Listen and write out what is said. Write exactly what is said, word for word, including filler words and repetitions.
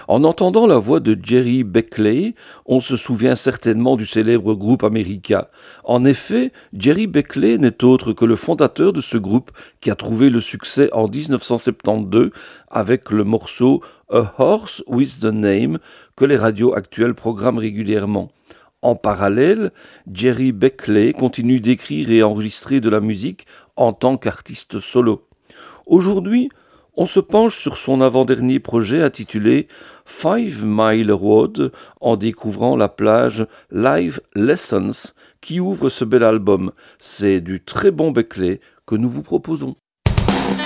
En entendant la voix de Jerry Beckley, on se souvient certainement du célèbre groupe America. En effet, Jerry Beckley n'est autre que le fondateur de ce groupe qui a trouvé le succès en dix-neuf cent soixante-douze avec le morceau A Horse with the Name que les radios actuelles programment régulièrement. En parallèle, Jerry Beckley continue d'écrire et enregistrer de la musique en tant qu'artiste solo. Aujourd'hui, on se penche sur son avant-dernier projet intitulé Five Mile Road en découvrant la plage Live Lessons qui ouvre ce bel album. C'est du très bon Beckley que nous vous proposons.